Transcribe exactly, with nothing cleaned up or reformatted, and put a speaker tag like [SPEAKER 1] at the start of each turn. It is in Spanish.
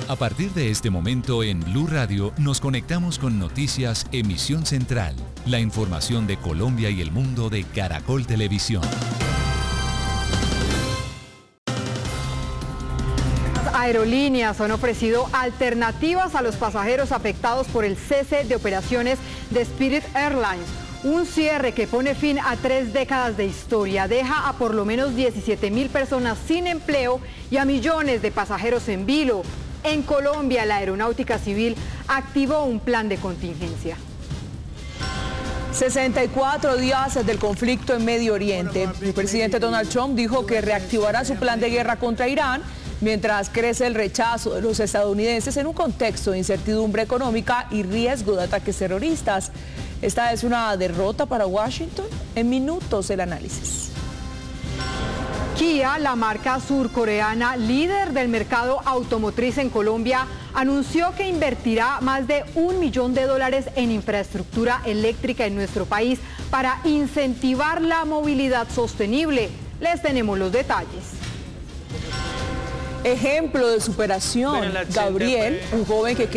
[SPEAKER 1] A partir de este momento en Blue Radio nos conectamos con Noticias Emisión Central, la información de Colombia y el mundo de Caracol Televisión.
[SPEAKER 2] Las aerolíneas han ofrecido alternativas a los pasajeros afectados por el cese de operaciones de Spirit Airlines. Un cierre que pone fin a tres décadas de historia, deja a por lo menos diecisiete mil personas sin empleo y a millones de pasajeros en vilo. En Colombia, la Aeronáutica Civil activó un plan de contingencia.
[SPEAKER 3] sesenta y cuatro días del conflicto en Medio Oriente. El presidente Donald Trump dijo que reactivará su plan de guerra contra Irán, mientras crece el rechazo de los estadounidenses en un contexto de incertidumbre económica y riesgo de ataques terroristas. ¿Esta es una derrota para Washington? En minutos el análisis.
[SPEAKER 2] Kia, la marca surcoreana líder del mercado automotriz en Colombia, anunció que invertirá más de un millón de dólares en infraestructura eléctrica en nuestro país para incentivar la movilidad sostenible. Les tenemos los detalles.
[SPEAKER 3] Ejemplo de superación, Gabriel, un joven que